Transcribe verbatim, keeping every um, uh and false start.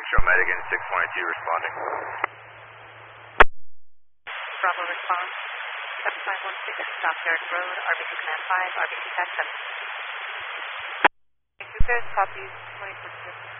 Show Madigan six twenty-two responding. Bravo response. seven five one six Stockyard Road, R B C Command five, R B C Tax seven. Two pairs copies, twenty-four.